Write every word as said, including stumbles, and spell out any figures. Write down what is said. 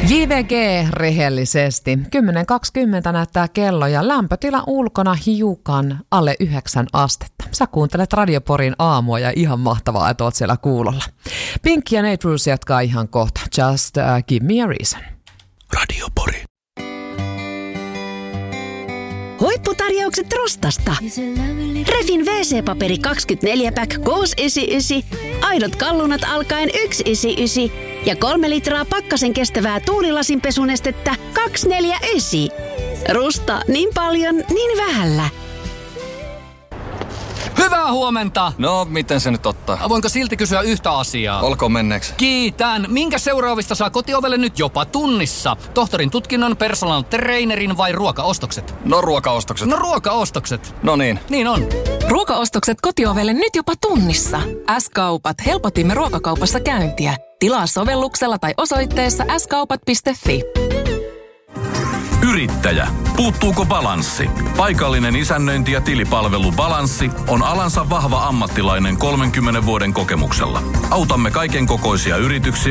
J V G rehellisesti. kymmenen kaksikymmentä näyttää kello ja lämpötila ulkona hiukan alle yhdeksän astetta. Sä kuuntelet Radio Porin aamua ja ihan mahtavaa, että oot siellä kuulolla. Pink ja Nate Rules jatkaa ihan kohta. Just uh, give me a reason. Radio Pori. Huipputarjoukset Rustasta. Refin wee see-paperi kaksikymmentäneljä pack kuusi yhdeksänkymmentäyhdeksän, aidot kallunat alkaen yksi yhdeksänkymmentäyhdeksän ja kolme litraa pakkasen kestävää tuulilasinpesunestettä kaksi neljäkymmentäyhdeksän. Rusta, niin paljon, niin vähällä. Hyvää huomenta! No, miten se nyt ottaa? Voinko silti kysyä yhtä asiaa? Olkoon menneeksi. Kiitän! Minkä seuraavista saa kotiovelle nyt jopa tunnissa? Tohtorin tutkinnon, personal trainerin vai ruokaostokset? No ruokaostokset. No ruokaostokset. No niin. Niin on. Ruokaostokset kotiovelle nyt jopa tunnissa. S-kaupat. Helpotimme ruokakaupassa käyntiä. Tilaa sovelluksella tai osoitteessa s kaupat piste fi. Yrittäjä. Puuttuuko balanssi? Paikallinen isännöinti ja tilipalvelu Balanssi on alansa vahva ammattilainen kolmenkymmenen vuoden kokemuksella. Autamme kaiken kokoisia yrityksiä